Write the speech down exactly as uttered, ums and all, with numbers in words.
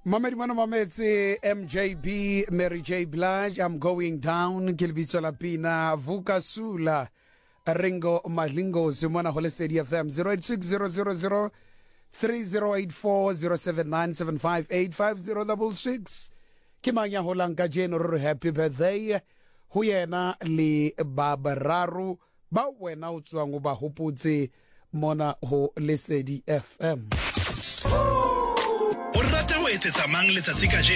Mamedi Mwana Mametsi, M J B, Mary J. Blige, I'm Going Down, Kilbitso Lapina, Vuka Sula, Ringo Malingo, Simona Holesedi F M, zero eight six zero zero zero three zero eight four zero seven nine seven five eight five zero six six. Kimanya Holanka Jenor, happy birthday. Huyena li babararu, ba wena utswangu ba hoputse mona ho Lesedi F M. O rata ho etsetsa mang letsatsi ka